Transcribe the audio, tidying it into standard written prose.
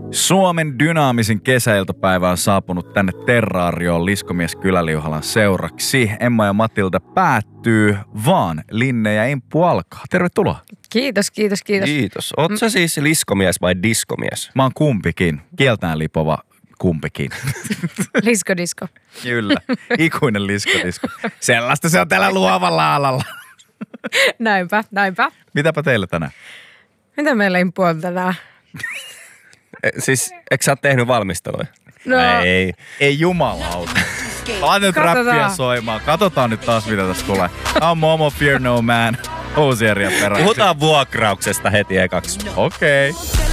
Suomen dynaamisin kesäiltapäivä on saapunut tänne Terraarioon Liskomies Kyläliuhalan seuraksi. Emma ja Matilda päättyy, vaan Linne ja Imppu alkaa. Tervetuloa. Kiitos. Kiitos. Oot sä siis liskomies vai diskomies? Mä oon kumpikin. Kieltään lipova kumpikin. Liskodisko. Kyllä. Ikuinen liskodisko. Sellaista se on tällä luovalla alalla. Näinpä. Mitäpä teillä tänään? Mitä meillä Imppu on tänään? Siis, eikö sä oot tehnyt valmisteluja? No. Ei jumalauta. Laita nyt räppiä soimaan. Katsotaan nyt taas, mitä tässä tulee. Tää on Momo Fear No Man. Hoosieria perään. Puhutaan vuokrauksesta heti ekaksi. Okei.